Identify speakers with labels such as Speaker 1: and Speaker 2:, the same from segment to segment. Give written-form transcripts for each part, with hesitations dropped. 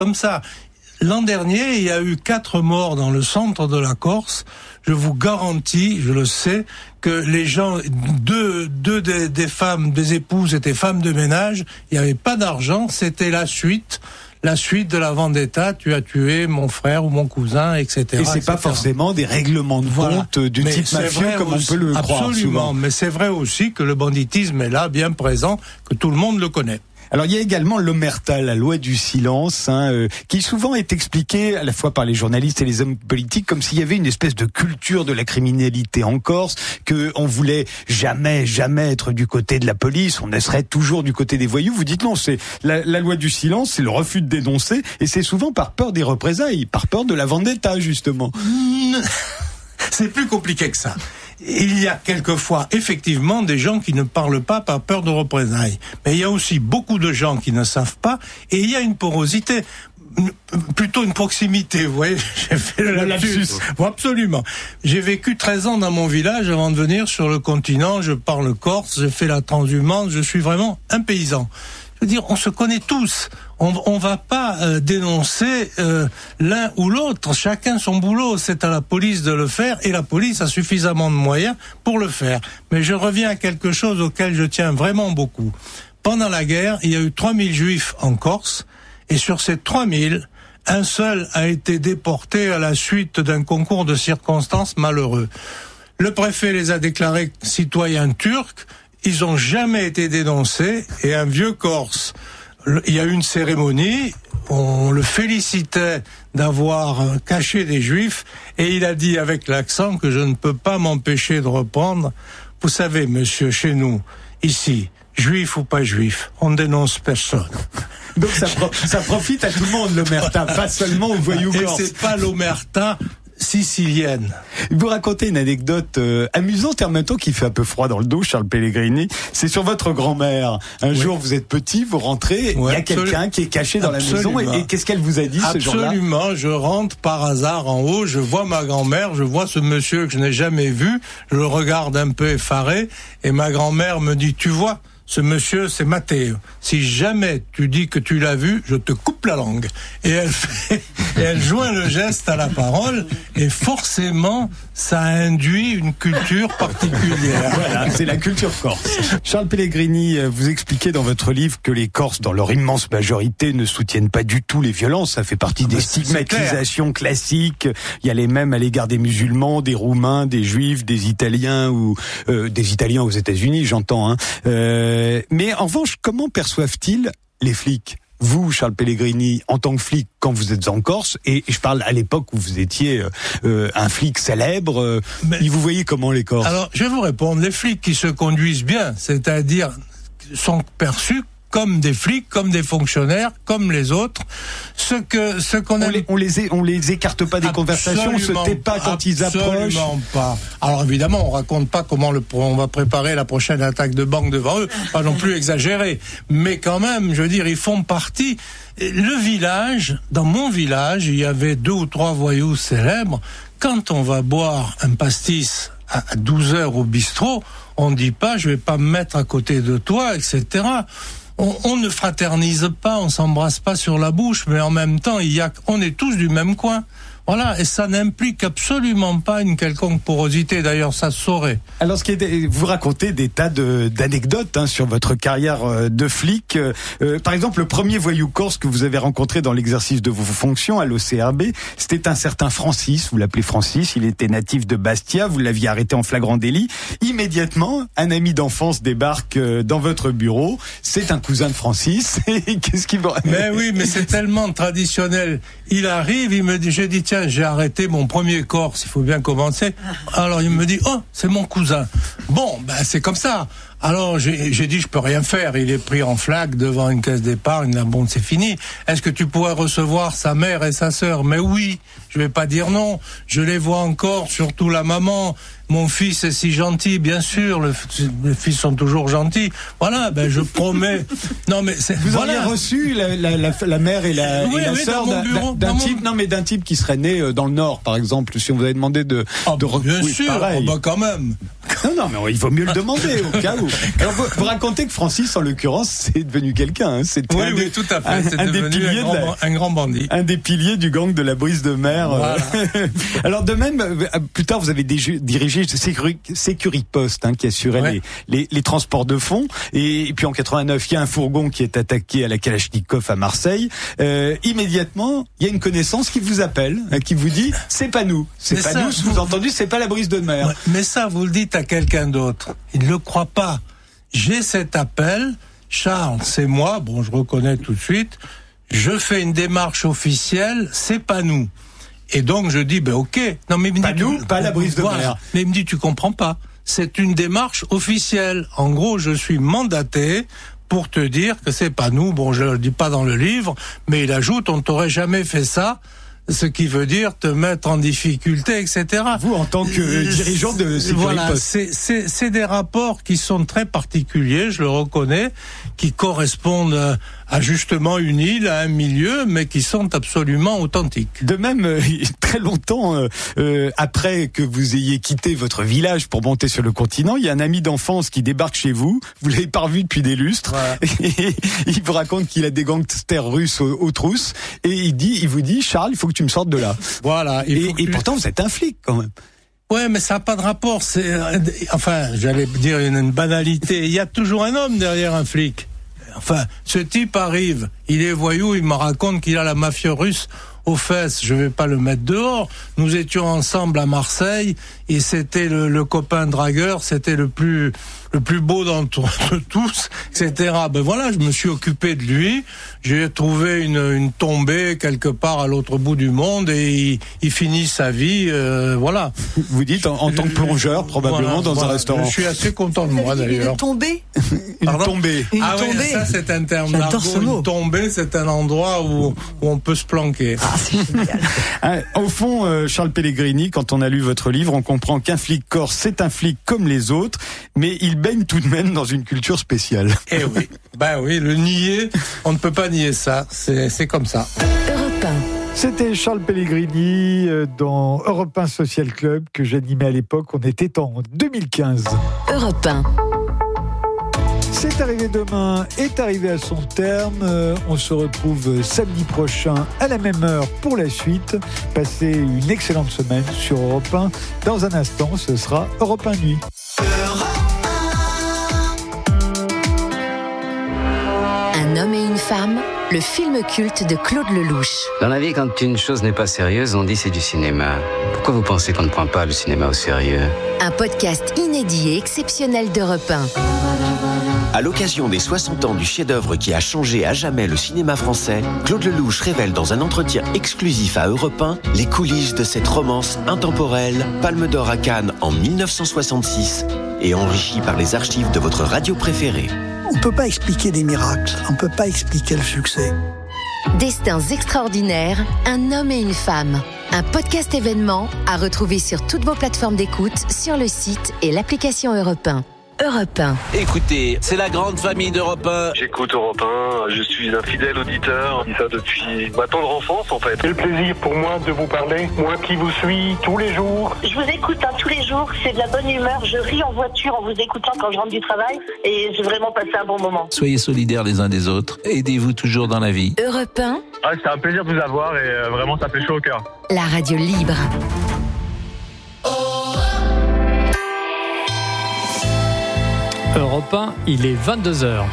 Speaker 1: comme ça. L'an dernier, il y a eu 4 morts dans le centre de la Corse. Je vous garantis, je le sais, que les gens, deux des femmes, des épouses étaient femmes de ménage. Il n'y avait pas d'argent. C'était la suite de la vendetta. Tu as tué mon frère ou mon cousin, etc.
Speaker 2: Et c'est pas forcément des règlements de compte du type mafieux comme on peut le croire souvent.
Speaker 1: Absolument. Mais c'est vrai aussi que le banditisme est là, bien présent, que tout le monde le connaît.
Speaker 2: Alors il y a également l'omerta, la loi du silence, qui souvent est expliquée à la fois par les journalistes et les hommes politiques comme s'il y avait une espèce de culture de la criminalité en Corse, que on voulait jamais être du côté de la police, on serait toujours du côté des voyous. Vous dites non, c'est la loi du silence, c'est le refus de dénoncer, et c'est souvent par peur des représailles, par peur de la vendetta justement.
Speaker 1: C'est plus compliqué que ça. Il y a quelquefois, effectivement, des gens qui ne parlent pas par peur de représailles. Mais il y a aussi beaucoup de gens qui ne savent pas, et il y a une porosité, plutôt une proximité, vous voyez, j'ai fait le lapsus. Absolument. J'ai vécu 13 ans dans mon village avant de venir sur le continent, je parle corse, j'ai fait la transhumance, je suis vraiment un paysan. Je veux dire, on se connaît tous. On va pas dénoncer l'un ou l'autre. Chacun son boulot. C'est à la police de le faire, et la police a suffisamment de moyens pour le faire. Mais je reviens à quelque chose auquel je tiens vraiment beaucoup. Pendant la guerre, il y a eu 3000 juifs en Corse, et sur ces 3000, un seul a été déporté à la suite d'un concours de circonstances malheureux. Le préfet les a déclarés citoyens turcs. Ils ont jamais été dénoncés, et un vieux Corse, il y a eu une cérémonie, on le félicitait d'avoir caché des juifs, et il a dit avec l'accent que je ne peux pas m'empêcher de reprendre. Vous savez, monsieur, chez nous, ici, juif ou pas juif, on ne dénonce personne.
Speaker 2: Donc ça profite à tout le monde, l'omerta, pas seulement aux voyous corses.
Speaker 1: Et c'est pas l'omerta sicilienne.
Speaker 2: Vous racontez une anecdote amusante et en même temps qui fait un peu froid dans le dos, Charles Pellegrini. C'est sur votre grand-mère. Un jour, vous êtes petit, vous rentrez, il y a quelqu'un qui est caché dans la maison. Et qu'est-ce qu'elle vous a dit ce jour-là ?
Speaker 1: Absolument. Je rentre par hasard en haut, je vois ma grand-mère, je vois ce monsieur que je n'ai jamais vu, je le regarde un peu effaré, et ma grand-mère me dit, tu vois, ce monsieur, c'est Matteo. Si jamais tu dis que tu l'as vu, je te coupe la langue. Et elle joint le geste à la parole, et forcément, ça induit une culture particulière.
Speaker 2: Voilà, c'est la culture corse. Charles Pellegrini, vous expliquez dans votre livre que les Corses, dans leur immense majorité, ne soutiennent pas du tout les violences. Ça fait partie des stigmatisations classiques. Il y a les mêmes à l'égard des musulmans, des Roumains, des Juifs, des Italiens ou des Italiens aux États-Unis, j'entends. Mais en revanche, comment perçoivent-ils les flics ? Vous, Charles Pellegrini, en tant que flic, quand vous êtes en Corse, et je parle à l'époque où vous étiez un flic célèbre, vous voyez comment les Corses ?
Speaker 1: Alors, je vais vous répondre. Les flics qui se conduisent bien, c'est-à-dire sont perçus comme des flics, comme des fonctionnaires, comme les autres.
Speaker 2: On les écarte pas des conversations, on se tait pas quand ils approchent.
Speaker 1: Absolument pas. Alors évidemment, on raconte pas comment on va préparer la prochaine attaque de banque devant eux, pas non plus exagéré. Mais quand même, je veux dire, ils font partie. Le village, dans mon village, il y avait 2 ou 3 voyous célèbres. Quand on va boire un pastis à 12 heures au bistrot, on dit pas, je vais pas me mettre à côté de toi, etc. On ne fraternise pas, on s'embrasse pas sur la bouche, mais en même temps, on est tous du même coin. Voilà, et ça n'implique absolument pas une quelconque porosité. D'ailleurs, ça se saurait.
Speaker 2: Alors, vous racontez des tas d'anecdotes sur votre carrière de flic. Par exemple, le premier voyou corse que vous avez rencontré dans l'exercice de vos fonctions à l'OCRB, c'était un certain Francis. Vous l'appelez Francis. Il était natif de Bastia. Vous l'aviez arrêté en flagrant délit. Immédiatement, un ami d'enfance débarque dans votre bureau. C'est un cousin de Francis. Et qu'est-ce qu'il vous...
Speaker 1: Mais oui, mais c'est tellement traditionnel. Il arrive, il me dit, j'ai dit, tiens, j'ai arrêté mon premier Corse, il faut bien commencer. Alors il me dit, oh, c'est mon cousin. Bon, c'est comme ça. Alors j'ai dit, je peux rien faire. Il est pris en flaque devant une caisse d'épargne. Là, bon, c'est fini. Est-ce que tu pourrais recevoir sa mère et sa sœur ? Mais oui, je vais pas dire non. Je les vois encore, surtout la maman. mon fils est si gentil, bien sûr, les fils sont toujours gentils. Voilà, je promets. Non, mais
Speaker 2: vous auriez reçu la mère et la sœur d'un type qui serait né dans le Nord, par exemple, si on vous avait demandé de
Speaker 1: bien sûr, quand même.
Speaker 2: Non, mais il vaut mieux le demander au cas où. Alors vous racontez que Francis, en l'occurrence, c'est devenu quelqu'un.
Speaker 1: C'était tout à fait. C'est devenu un grand bandit.
Speaker 2: Un des piliers du gang de la Brise de Mer. Voilà. Alors de même, plus tard, vous avez dirigé Securipost, qui assurait les transports de fonds. Et puis en 89, il y a un fourgon qui est attaqué à la Kalachnikov à Marseille. Immédiatement, il y a une connaissance qui vous appelle, qui vous dit c'est pas nous, c'est pas nous. Sous-entendu, c'est pas la Brise de Mer.
Speaker 1: Ouais, mais ça, vous le dites à quelqu'un d'autre. Il ne le croit pas. J'ai cet appel. Charles, c'est moi. Bon, je reconnais tout de suite. Je fais une démarche officielle. C'est pas nous. Et donc je dis ok. Non mais il me dit
Speaker 2: pas la Brise de Mer.
Speaker 1: Mais il me dit tu comprends pas. C'est une démarche officielle. En gros, je suis mandaté pour te dire que c'est pas nous. Bon, je le dis pas dans le livre, mais il ajoute on t'aurait jamais fait ça. Ce qui veut dire te mettre en difficulté, etc.
Speaker 2: Vous, en tant que dirigeant de Securipost.
Speaker 1: Voilà, c'est des rapports qui sont très particuliers, je le reconnais, qui correspondent à justement une île, à un milieu, mais qui sont absolument authentiques.
Speaker 2: De même, très longtemps après que vous ayez quitté votre village pour monter sur le continent, il y a un ami d'enfance qui débarque chez vous. Vous l'avez pas revu depuis des lustres. Ouais. Et il vous raconte qu'il a des gangsters russes aux trousses. Et il vous dit, Charles, il faut que tu me sortes de là.
Speaker 1: Voilà.
Speaker 2: Et pourtant, vous êtes un flic quand même.
Speaker 1: Ouais, mais ça n'a pas de rapport. J'allais dire une banalité. Il y a toujours un homme derrière un flic. Enfin, ce type arrive, il est voyou, il me raconte qu'il a la mafia russe aux fesses, je vais pas le mettre dehors. Nous étions ensemble à Marseille et c'était le copain dragueur, c'était le plus beau d'entre tous, etc. Voilà, je me suis occupé de lui. J'ai trouvé une tombée quelque part à l'autre bout du monde et il finit sa vie, voilà.
Speaker 2: Vous dites en tant que plongeur, probablement, dans un restaurant.
Speaker 1: Je suis assez content de moi d'ailleurs.
Speaker 3: Une tombée.
Speaker 2: Une tombée.
Speaker 1: Ah oui, ça c'est un terme d'argot. Une tombée, c'est un endroit où on peut se planquer.
Speaker 3: Ah, c'est génial.
Speaker 2: Au fond, Charles Pellegrini, quand on a lu votre livre, on comprend qu'un flic corse, c'est un flic comme les autres, mais il baigne tout de même dans une culture spéciale.
Speaker 1: Eh oui, oui, le nier, on ne peut pas nier ça, c'est comme ça.
Speaker 4: Europe 1.
Speaker 5: C'était Charles Pellegrini dans Europe 1 Social Club que j'animais à l'époque, on était en 2015.
Speaker 4: Europe 1.
Speaker 5: C'est arrivé demain, est arrivé à son terme. On se retrouve samedi prochain à la même heure pour la suite. Passez une excellente semaine sur Europe 1. Dans un instant, ce sera Europe 1 Nuit.
Speaker 4: Un homme et une femme, le film culte de Claude Lelouch.
Speaker 6: Dans la vie, quand une chose n'est pas sérieuse, on dit c'est du cinéma. Pourquoi vous pensez qu'on ne prend pas le cinéma au sérieux ?
Speaker 4: Un podcast inédit et exceptionnel d'Europe 1.
Speaker 7: À l'occasion des 60 ans du chef-d'œuvre qui a changé à jamais le cinéma français, Claude Lelouch révèle dans un entretien exclusif à Europe 1 les coulisses de cette romance intemporelle, Palme d'Or à Cannes en 1966 et enrichie par les archives de votre radio préférée.
Speaker 3: On ne peut pas expliquer des miracles, on ne peut pas expliquer le succès.
Speaker 4: Destins extraordinaires, un homme et une femme. Un podcast événement à retrouver sur toutes vos plateformes d'écoute, sur le site et l'application Europe 1. Europe 1.
Speaker 8: Écoutez, c'est la grande famille d'Europe 1.
Speaker 9: J'écoute Europe 1, je suis un fidèle auditeur, je dis ça depuis ma tendre enfance en fait.
Speaker 10: C'est le plaisir pour moi de vous parler, moi qui vous suis tous les jours.
Speaker 11: Je vous écoute tous les jours, c'est de la bonne humeur, je ris en voiture en vous écoutant quand je rentre du travail et j'ai vraiment passé un bon moment.
Speaker 8: Soyez solidaires les uns des autres, aidez-vous toujours dans la vie.
Speaker 4: Europe 1.
Speaker 9: C'est un plaisir de vous avoir et vraiment ça fait chaud au cœur.
Speaker 4: La radio libre.
Speaker 12: Europe 1, il est 22h.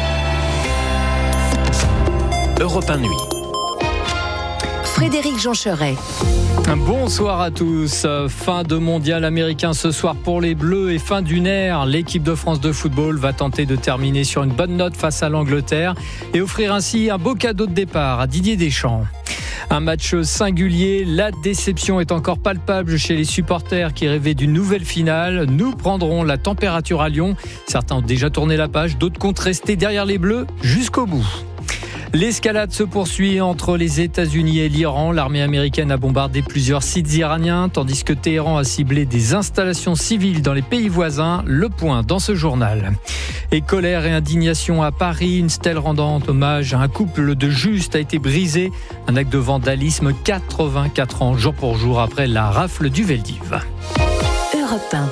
Speaker 7: Europe 1 Nuit.
Speaker 4: Frédéric Joncheret.
Speaker 12: Bonsoir à tous. Fin de mondial américain ce soir pour les Bleus et fin d'une ère. L'équipe de France de football va tenter de terminer sur une bonne note face à l'Angleterre et offrir ainsi un beau cadeau de départ à Didier Deschamps. Un match singulier, la déception est encore palpable chez les supporters qui rêvaient d'une nouvelle finale. Nous prendrons la température à Lyon. Certains ont déjà tourné la page, d'autres comptent rester derrière les Bleus jusqu'au bout. L'escalade se poursuit entre les États-Unis et l'Iran. L'armée américaine a bombardé plusieurs sites iraniens, tandis que Téhéran a ciblé des installations civiles dans les pays voisins. Le point dans ce journal. Et colère et indignation à Paris. Une stèle rendant hommage à un couple de justes a été brisée. Un acte de vandalisme 84 ans, jour pour jour, après la rafle du Veldiv.
Speaker 4: Europe 1.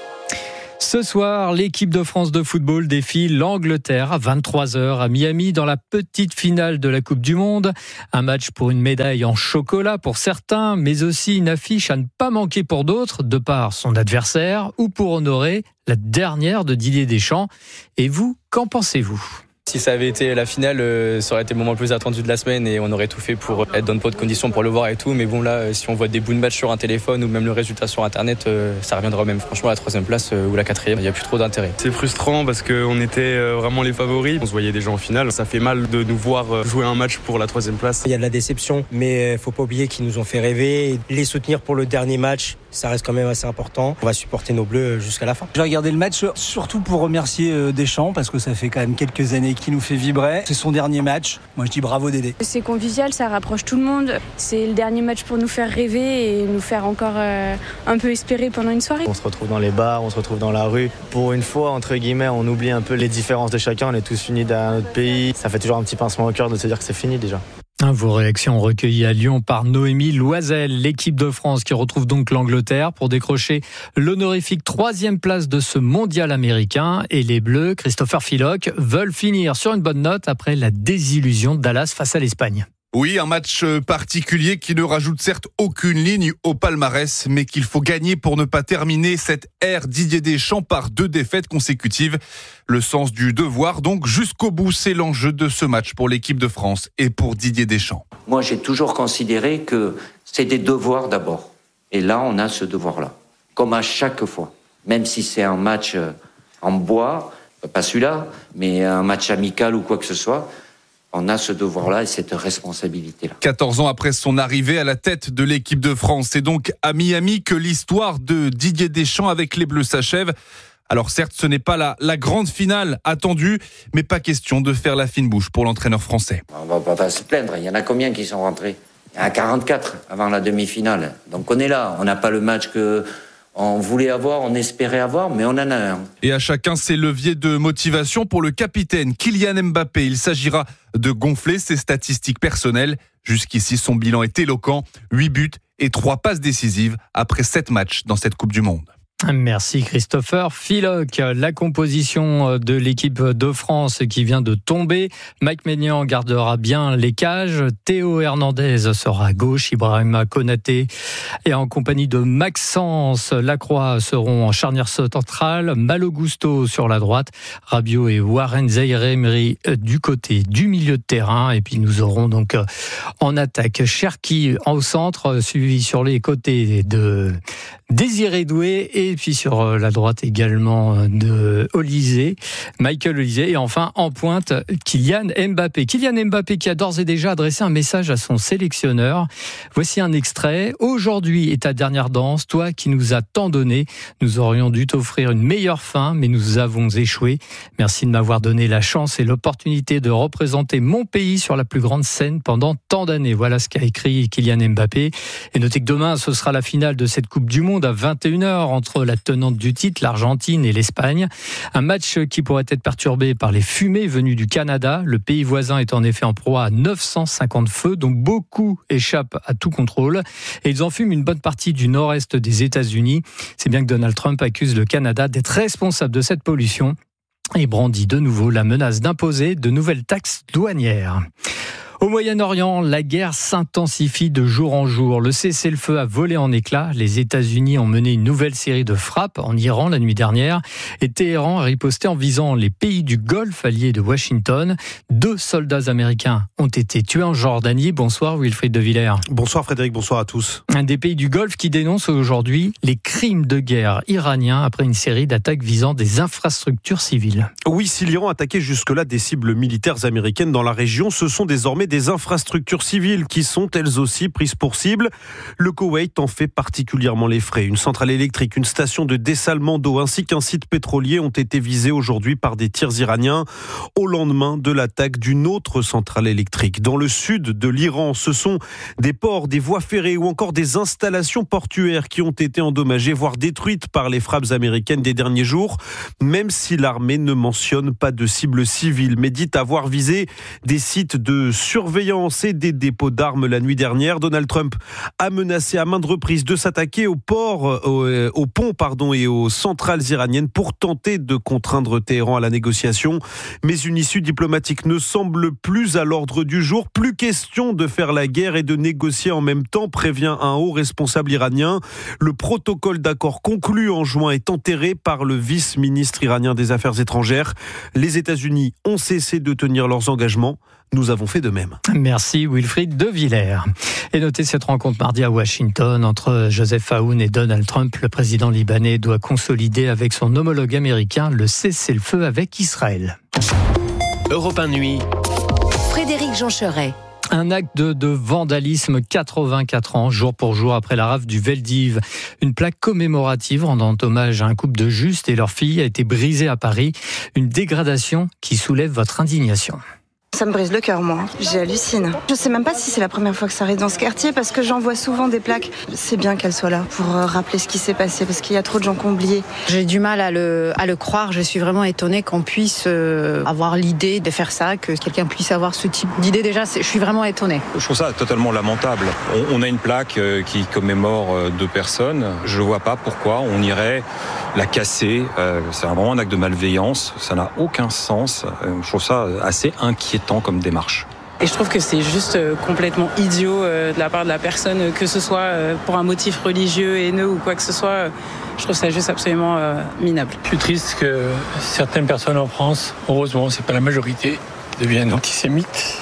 Speaker 12: Ce soir, l'équipe de France de football défie l'Angleterre à 23h à Miami dans la petite finale de la Coupe du Monde. Un match pour une médaille en chocolat pour certains, mais aussi une affiche à ne pas manquer pour d'autres, de par son adversaire ou pour honorer la dernière de Didier Deschamps. Et vous, qu'en pensez-vous ?
Speaker 13: Si ça avait été la finale, ça aurait été le moment le plus attendu de la semaine et on aurait tout fait pour être dans de bonnes conditions pour le voir et tout. Mais bon, là, si on voit des bouts de match sur un téléphone ou même le résultat sur Internet, ça reviendra au même. Franchement, la 3e place ou la 4e, il n'y a plus trop d'intérêt.
Speaker 14: C'est frustrant parce qu'on était vraiment les favoris. On se voyait déjà en finale. Ça fait mal de nous voir jouer un match pour la 3e place.
Speaker 15: Il y a de la déception, mais il ne faut pas oublier qu'ils nous ont fait rêver. Les soutenir pour le dernier match, ça reste quand même assez important. On va supporter nos Bleus jusqu'à la fin.
Speaker 16: J'ai regardé le match surtout pour remercier Deschamps parce que ça fait quand même quelques années qu'il nous fait vibrer. C'est son dernier match. Moi, je dis bravo Dédé.
Speaker 17: C'est convivial, ça rapproche tout le monde. C'est le dernier match pour nous faire rêver et nous faire encore un peu espérer pendant une soirée.
Speaker 18: On se retrouve dans les bars, on se retrouve dans la rue. Pour une fois, entre guillemets, on oublie un peu les différences de chacun. On est tous unis dans notre pays. Ça fait toujours un petit pincement au cœur de se dire que c'est fini déjà.
Speaker 12: Vos réactions recueillies à Lyon par Noémie Loisel, l'équipe de France qui retrouve donc l'Angleterre pour décrocher l'honorifique 3e place de ce mondial américain. Et les Bleus, Christopher Philock, veulent finir sur une bonne note après la désillusion de Dallas face à l'Espagne.
Speaker 19: Oui, un match particulier qui ne rajoute certes aucune ligne au palmarès, mais qu'il faut gagner pour ne pas terminer cette ère Didier Deschamps par 2 défaites consécutives. Le sens du devoir, donc, jusqu'au bout, c'est l'enjeu de ce match pour l'équipe de France et pour Didier Deschamps.
Speaker 20: Moi, j'ai toujours considéré que c'est des devoirs d'abord. Et là, on a ce devoir-là. Comme à chaque fois. Même si c'est un match en bois, pas celui-là, mais un match amical ou quoi que ce soit, on a ce devoir-là et cette responsabilité-là.
Speaker 19: 14 ans après son arrivée à la tête de l'équipe de France, c'est donc à Miami que l'histoire de Didier Deschamps avec les Bleus s'achève. Alors certes, ce n'est pas la grande finale attendue, mais pas question de faire la fine bouche pour l'entraîneur français.
Speaker 20: On va pas se plaindre, il y en a combien qui sont rentrés ? Il y en a 44 avant la demi-finale. Donc on est là, on n'a pas le match qu'on voulait avoir, on espérait avoir, mais on en a un.
Speaker 19: Et à chacun ses leviers de motivation. Pour le capitaine Kylian Mbappé, il s'agira de gonfler ses statistiques personnelles. Jusqu'ici, son bilan est éloquent. 8 buts et 3 passes décisives après 7 matchs dans cette Coupe du Monde.
Speaker 12: Merci Christopher Philock. La composition de l'équipe de France qui vient de tomber. Mike Maignan gardera bien les cages. Théo Hernandez sera à gauche. Ibrahima Konaté et en compagnie de Maxence Lacroix seront en charnière centrale. Malo Gusto sur la droite. Rabiot et Warren Zaïre-Emery du côté du milieu de terrain. Et puis nous aurons donc en attaque Cherki au centre, suivi sur les côtés de Désiré Doué et puis sur la droite également de Michael Olysée et enfin en pointe Kylian Mbappé. Kylian Mbappé qui a d'ores et déjà adressé un message à son sélectionneur. Voici un extrait. Aujourd'hui est ta dernière danse, toi qui nous as tant donné. Nous aurions dû t'offrir une meilleure fin, mais nous avons échoué. Merci de m'avoir donné la chance et l'opportunité de représenter mon pays sur la plus grande scène pendant tant d'années. Voilà ce qu'a écrit Kylian Mbappé. Et notez que demain, ce sera la finale de cette Coupe du Monde à 21h entre la tenante du titre, l'Argentine et l'Espagne. Un match qui pourrait être perturbé par les fumées venues du Canada. Le pays voisin est en effet en proie à 950 feux, dont beaucoup échappent à tout contrôle. Et ils enfument une bonne partie du nord-est des États-Unis. C'est bien que Donald Trump accuse le Canada d'être responsable de cette pollution et brandit de nouveau la menace d'imposer de nouvelles taxes douanières. Au Moyen-Orient, la guerre s'intensifie de jour en jour. Le cessez-le-feu a volé en éclats. Les États-Unis ont mené une nouvelle série de frappes en Iran la nuit dernière. Et Téhéran a riposté en visant les pays du Golfe alliés de Washington. 2 soldats américains ont été tués en Jordanie. Bonsoir Wilfried de Villers.
Speaker 21: Bonsoir Frédéric, bonsoir à tous.
Speaker 12: Un des pays du Golfe qui dénonce aujourd'hui les crimes de guerre iraniens après une série d'attaques visant des infrastructures civiles.
Speaker 21: Oui, si l'Iran attaquait jusque-là des cibles militaires américaines dans la région, ce sont désormais désormais des infrastructures civiles qui sont elles aussi prises pour cible. Le Koweït en fait particulièrement les frais. Une centrale électrique, une station de dessalement d'eau ainsi qu'un site pétrolier ont été visés aujourd'hui par des tirs iraniens au lendemain de l'attaque d'une autre centrale électrique. Dans le sud de l'Iran, ce sont des ports, des voies ferrées ou encore des installations portuaires qui ont été endommagées, voire détruites par les frappes américaines des derniers jours, même si l'armée ne mentionne pas de cible civile, mais dit avoir visé des sites de surveillance et des dépôts d'armes la nuit dernière. Donald Trump a menacé à maintes reprises de s'attaquer aux ponts et aux centrales iraniennes pour tenter de contraindre Téhéran à la négociation. Mais une issue diplomatique ne semble plus à l'ordre du jour. Plus question de faire la guerre et de négocier en même temps, prévient un haut responsable iranien. Le protocole d'accord conclu en juin est enterré par le vice-ministre iranien des Affaires étrangères. Les États-Unis ont cessé de tenir leurs engagements. Nous avons fait de même.
Speaker 12: Merci Wilfried de Villers. Et notez cette rencontre mardi à Washington entre Joseph Aoun et Donald Trump. Le président libanais doit consolider avec son homologue américain le cessez-le-feu avec Israël.
Speaker 2: Europe 1 Nuit.
Speaker 4: Frédéric Joncheret.
Speaker 12: Un acte de vandalisme 84 ans, jour pour jour après la rafle du Veldiv. Une plaque commémorative rendant hommage à un couple de justes et leur fille a été brisée à Paris. Une dégradation qui soulève votre indignation.
Speaker 22: Ça me brise le cœur, moi. J'hallucine. Je sais même pas si c'est la première fois que ça arrive dans ce quartier parce que j'en vois souvent des plaques. C'est bien qu'elle soit là pour rappeler ce qui s'est passé parce qu'il y a trop de gens qui ont oublié.
Speaker 23: J'ai du mal à le croire. Je suis vraiment étonnée qu'on puisse avoir l'idée de faire ça, que quelqu'un puisse avoir ce type d'idée. Déjà, je suis vraiment étonnée.
Speaker 24: Je trouve ça totalement lamentable. On a une plaque qui commémore 2 personnes. Je ne vois pas pourquoi on irait la casser. C'est vraiment un acte de malveillance. Ça n'a aucun sens. Je trouve ça assez inquiétant comme démarche.
Speaker 25: Et je trouve que c'est juste complètement idiot de la part de la personne, que ce soit pour un motif religieux, haineux ou quoi que ce soit. Je trouve ça juste absolument minable.
Speaker 26: Je suis triste que certaines personnes en France, heureusement c'est pas la majorité, deviennent antisémites.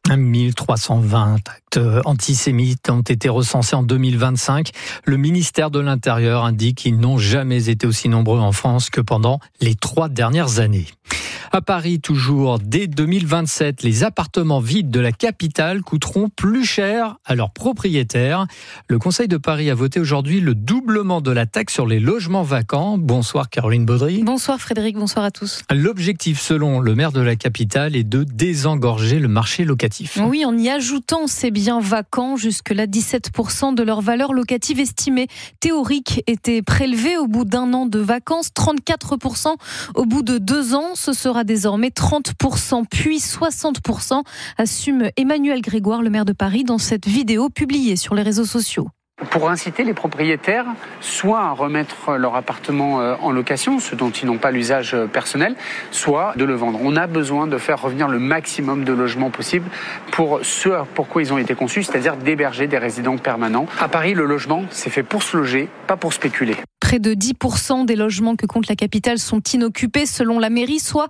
Speaker 12: 1320 actes antisémites ont été recensés en 2025. Le ministère de l'Intérieur indique qu'ils n'ont jamais été aussi nombreux en France que pendant les 3 dernières années. À Paris, toujours, dès 2027, les appartements vides de la capitale coûteront plus cher à leurs propriétaires. Le Conseil de Paris a voté aujourd'hui le doublement de la taxe sur les logements vacants. Bonsoir Caroline Baudry.
Speaker 27: Bonsoir Frédéric, bonsoir à tous.
Speaker 12: L'objectif, selon le maire de la capitale, est de désengorger le marché locatif.
Speaker 27: Oui, en y ajoutant ces biens vacants, jusque-là 17% de leur valeur locative estimée théorique étaient prélevés au bout d'1 an de vacances, 34% au bout de 2 ans. Ce sera désormais 30%, puis 60%, assume Emmanuel Grégoire, le maire de Paris, dans cette vidéo publiée sur les réseaux sociaux.
Speaker 28: Pour inciter les propriétaires soit à remettre leur appartement en location, ce dont ils n'ont pas l'usage personnel, soit de le vendre. On a besoin de faire revenir le maximum de logements possible pour ce pourquoi ils ont été conçus, c'est-à-dire d'héberger des résidents permanents. À Paris, le logement, c'est fait pour se loger, pas pour spéculer.
Speaker 27: Près de 10% des logements que compte la capitale sont inoccupés selon la mairie, soit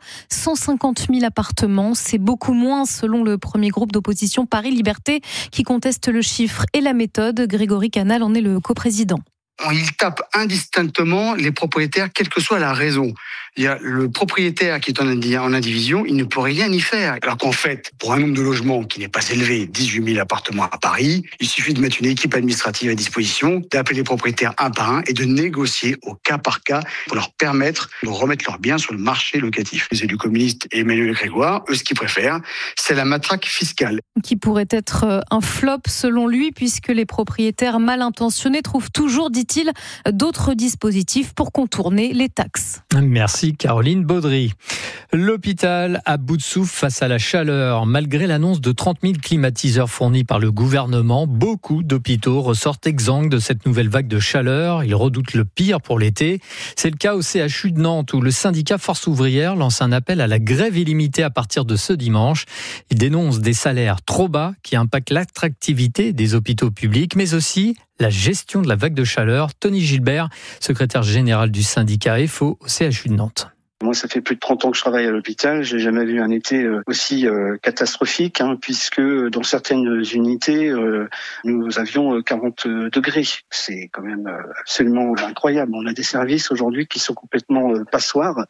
Speaker 27: 150 000 appartements. C'est beaucoup moins selon le premier groupe d'opposition Paris Liberté qui conteste le chiffre et la méthode. Grégory Canal en est le coprésident.
Speaker 29: Il tape indistinctement les propriétaires, quelle que soit la raison. Il y a le propriétaire qui est en indivision, il ne peut rien y faire. Alors qu'en fait, pour un nombre de logements qui n'est pas élevé, 18 000 appartements à Paris, il suffit de mettre une équipe administrative à disposition, d'appeler les propriétaires un par un et de négocier au cas par cas pour leur permettre de remettre leurs biens sur le marché locatif. Les élus communistes et Emmanuel Grégoire, eux, ce qu'ils préfèrent, c'est la matraque fiscale.
Speaker 27: Qui pourrait être un flop selon lui, puisque les propriétaires mal intentionnés trouvent toujours, dit-il, d'autres dispositifs pour contourner les taxes.
Speaker 12: Merci Caroline Baudry. L'hôpital à bout de souffle face à la chaleur. Malgré l'annonce de 30 000 climatiseurs fournis par le gouvernement, beaucoup d'hôpitaux ressortent exsangues de cette nouvelle vague de chaleur. Ils redoutent le pire pour l'été. C'est le cas au CHU de Nantes où le syndicat Force Ouvrière lance un appel à la grève illimitée à partir de ce dimanche. Il dénonce des salaires trop bas qui impactent l'attractivité des hôpitaux publics, mais aussi la gestion de la vague de chaleur. Tony Gilbert, secrétaire général du syndicat FO au CHU de Nantes.
Speaker 30: Moi, ça fait plus de 30 ans que je travaille à l'hôpital. J'ai jamais vu un été aussi catastrophique, puisque dans certaines unités, nous avions 40 degrés. C'est quand même absolument incroyable. On a des services aujourd'hui qui sont complètement passoires.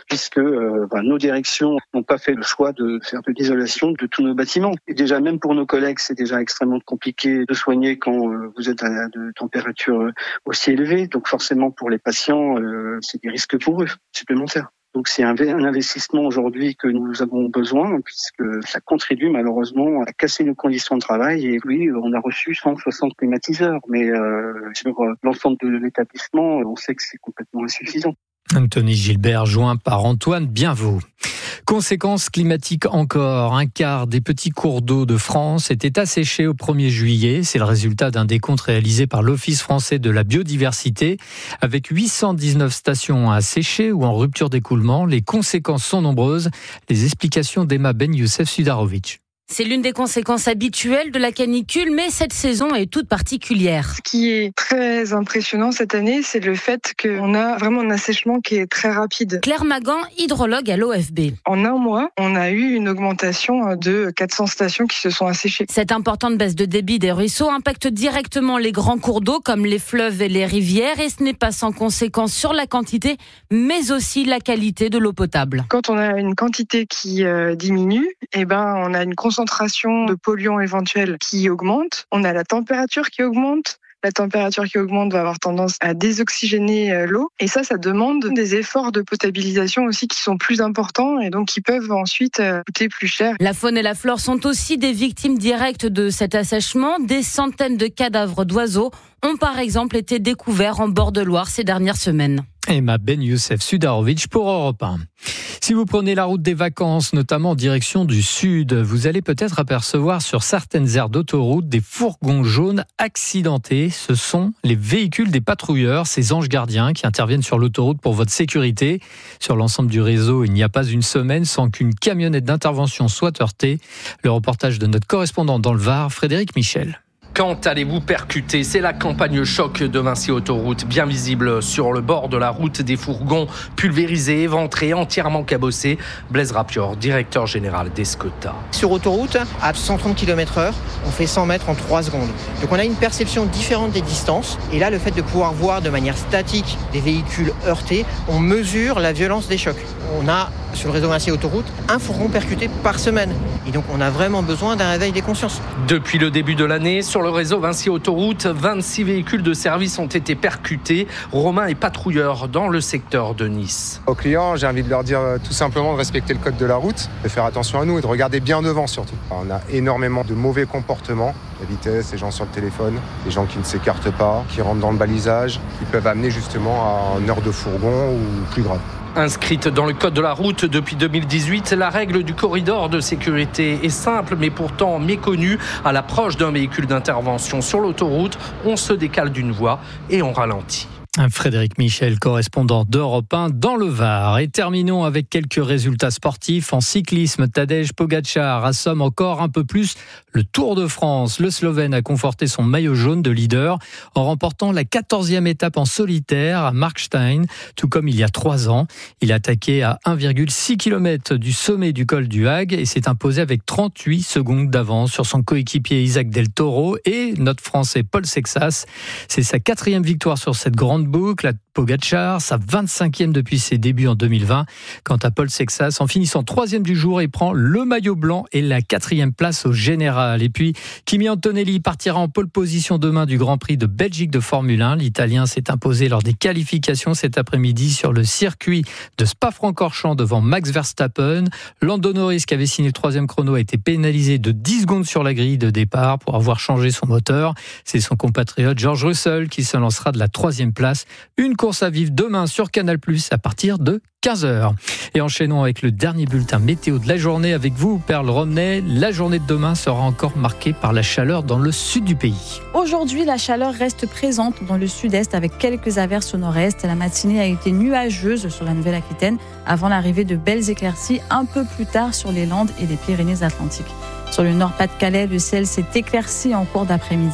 Speaker 30: puisque nos directions n'ont pas fait le choix de faire de l'isolation de tous nos bâtiments. Et déjà, même pour nos collègues, c'est déjà extrêmement compliqué de soigner quand vous êtes à de températures aussi élevées. Donc forcément, pour les patients, c'est des risques pour eux supplémentaires. Donc c'est un investissement aujourd'hui que nous avons besoin, puisque ça contribue malheureusement à casser nos conditions de travail. Et oui, on a reçu 160 climatiseurs, mais sur l'ensemble de l'établissement, on sait que c'est complètement insuffisant.
Speaker 12: Anthony Gilbert, joint par Antoine Bienvaux. Conséquences climatiques encore. Un quart des petits cours d'eau de France étaient asséchés au 1er juillet. C'est le résultat d'un décompte réalisé par l'Office français de la biodiversité. Avec 819 stations asséchées ou en rupture d'écoulement, les conséquences sont nombreuses. Les explications d'Emma Ben Youssef Sudarovic.
Speaker 1: C'est l'une des conséquences habituelles de la canicule, mais cette saison est toute particulière.
Speaker 3: Ce qui est très impressionnant cette année, c'est le fait qu'on a vraiment un assèchement qui est très rapide.
Speaker 1: Claire Magan, hydrologue à l'OFB.
Speaker 3: En un mois, on a eu une augmentation de 400 stations qui se sont asséchées.
Speaker 1: Cette importante baisse de débit des ruisseaux impacte directement les grands cours d'eau comme les fleuves et les rivières, et ce n'est pas sans conséquence sur la quantité, mais aussi la qualité de l'eau potable.
Speaker 3: Quand on a une quantité qui diminue, on a une concentration de polluants éventuels qui augmente. On a la température qui augmente. La température qui augmente va avoir tendance à désoxygéner l'eau. Et ça demande des efforts de potabilisation aussi qui sont plus importants et donc qui peuvent ensuite coûter plus cher.
Speaker 1: La faune et la flore sont aussi des victimes directes de cet assèchement. Des centaines de cadavres d'oiseaux ont par exemple été découverts en bord de Loire ces dernières semaines.
Speaker 12: Emma Ben Youssef Sudarovic pour Europe 1. Si vous prenez la route des vacances, notamment en direction du sud, vous allez peut-être apercevoir sur certaines aires d'autoroute des fourgons jaunes accidentés. Ce sont les véhicules des patrouilleurs, ces anges gardiens qui interviennent sur l'autoroute pour votre sécurité. Sur l'ensemble du réseau, il n'y a pas une semaine sans qu'une camionnette d'intervention soit heurtée. Le reportage de notre correspondant dans le Var, Frédéric Michel.
Speaker 5: Quand allez-vous percuter ? C'est la campagne choc de Vinci Autoroute, bien visible sur le bord de la route, des fourgons pulvérisés, éventrés, entièrement cabossés. Blaise Rapior, directeur général d'Escota.
Speaker 6: Sur autoroute, à 130 km/h, on fait 100 mètres en 3 secondes. Donc on a une perception différente des distances. Et là, le fait de pouvoir voir de manière statique des véhicules heurtés, on mesure la violence des chocs. On a, sur le réseau Vinci Autoroute, un fourgon percuté par semaine. Et donc on a vraiment besoin d'un réveil des consciences.
Speaker 5: Depuis le début de l'année, sur le réseau Vinci Autoroute, 26 véhicules de service ont été percutés. Romain est patrouilleur dans le secteur de Nice.
Speaker 7: Aux clients, j'ai envie de leur dire tout simplement de respecter le code de la route, de faire attention à nous et de regarder bien devant surtout. On a énormément de mauvais comportements, la vitesse, les gens sur le téléphone, les gens qui ne s'écartent pas, qui rentrent dans le balisage, qui peuvent amener justement à une heure de fourgon ou plus grave.
Speaker 5: Inscrite dans le code de la route depuis 2018, la règle du corridor de sécurité est simple mais pourtant méconnue. À l'approche d'un véhicule d'intervention sur l'autoroute, on se décale d'une voie et on ralentit.
Speaker 12: Frédéric Michel, correspondant d'Europe 1 dans le Var. Et terminons avec quelques résultats sportifs. En cyclisme, Tadej Pogačar assomme encore un peu plus le Tour de France. Le Slovène a conforté son maillot jaune de leader en remportant la 14e étape en solitaire à Markstein, tout comme il y a 3 ans. Il a attaqué à 1,6 km du sommet du col du Hague et s'est imposé avec 38 secondes d'avance sur son coéquipier Isaac Del Toro et notre Français Paul Sexas. C'est sa 4e victoire sur cette grande boucle à Pogačar, sa 25e depuis ses débuts en 2020. Quant à Paul Sexas, en finissant 3e du jour, il prend le maillot blanc et la 4e place au général. Et puis, Kimi Antonelli partira en pole position demain du Grand Prix de Belgique de Formule 1. L'Italien s'est imposé lors des qualifications cet après-midi sur le circuit de Spa-Francorchamps devant Max Verstappen. Lando Norris, qui avait signé le 3e chrono, a été pénalisé de 10 secondes sur la grille de départ pour avoir changé son moteur. C'est son compatriote George Russell qui se lancera de la 3e place. Une course à vivre demain sur Canal+ à partir de 15h. Et enchaînons avec le dernier bulletin météo de la journée avec vous, Perle Romney. La journée de demain sera encore marquée par la chaleur dans le sud du pays.
Speaker 8: Aujourd'hui, la chaleur reste présente dans le sud-est avec quelques averses au nord-est. La matinée a été nuageuse sur la Nouvelle-Aquitaine avant l'arrivée de belles éclaircies un peu plus tard sur les Landes et les Pyrénées-Atlantiques. Sur le Nord-Pas-de-Calais, le ciel s'est éclairci en cours d'après-midi.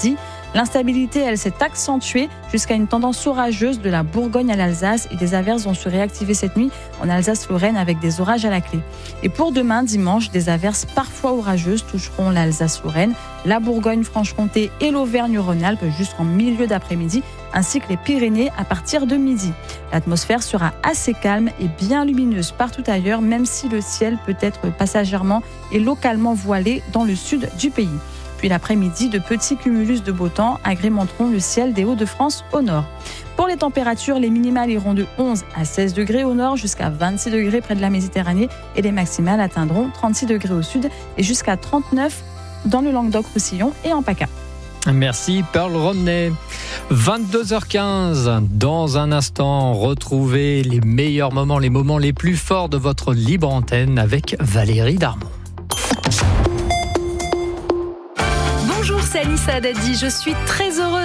Speaker 8: L'instabilité, elle s'est accentuée jusqu'à une tendance orageuse de la Bourgogne à l'Alsace et des averses vont se réactiver cette nuit en Alsace-Lorraine avec des orages à la clé. Et pour demain, dimanche, des averses parfois orageuses toucheront l'Alsace-Lorraine, la Bourgogne-Franche-Comté et l'Auvergne-Rhône-Alpes jusqu'en milieu d'après-midi, ainsi que les Pyrénées à partir de midi. L'atmosphère sera assez calme et bien lumineuse partout ailleurs, même si le ciel peut être passagèrement et localement voilé dans le sud du pays. Puis l'après-midi, de petits cumulus de beau temps agrémenteront le ciel des Hauts-de-France au nord. Pour les températures, les minimales iront de 11 à 16 degrés au nord jusqu'à 26 degrés près de la Méditerranée et les maximales atteindront 36 degrés au sud et jusqu'à 39 dans le Languedoc-Roussillon et en PACA.
Speaker 12: Merci Pearl Romney. 22h15, dans un instant, retrouvez les meilleurs moments, les moments les plus forts de votre libre antenne avec Valérie Darmon.
Speaker 27: Bonjour, c'est Anissa Haddadi, je suis très heureuse